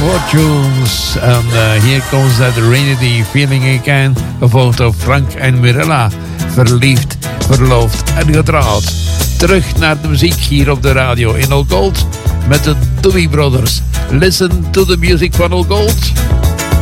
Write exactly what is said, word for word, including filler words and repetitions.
Fortunes. En uh, here comes that rainy day feeling again. Gevolgd door Frank en Mirella. Verliefd, verloofd en getrouwd. Terug naar de muziek hier op de radio in All Gold. Met de Doobie Brothers. Listen to the music van All Gold.